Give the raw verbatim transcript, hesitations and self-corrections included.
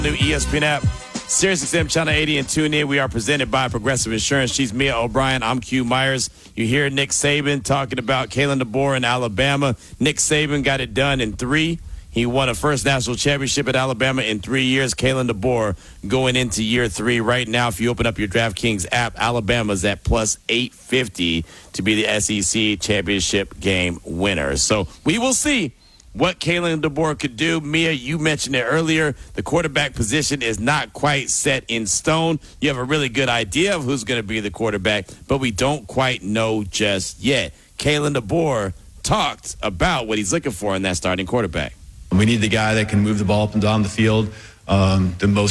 New E S P N app, SiriusXM Channel eighty, and tune in. We are presented by Progressive Insurance. She's Mia O'Brien. I'm Q Myers. You hear Nick Saban talking about Kalen DeBoer in Alabama. Nick Saban got it done in three. He won a first national championship at Alabama in three years. Kalen DeBoer going into year three right now. If you open up your DraftKings app, Alabama's at plus eight fifty to be the S E C championship game winner. So we will see what Kalen DeBoer could do. Mia, you mentioned it earlier. The quarterback position is not quite set in stone. You have a really good idea of who's going to be the quarterback, but we don't quite know just yet. Kalen DeBoer talked about what he's looking for in that starting quarterback. We need the guy that can move the ball up and down the field, um, the most